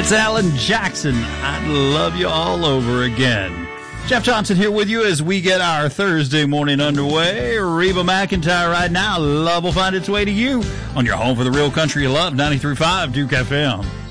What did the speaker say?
It's Alan Jackson. I'd love you all over again. Jeff Johnson here with you as we get our Thursday morning underway. Reba McEntire right now. Love will find its way to you on your home for the real country you love, 93.5 Duke FM.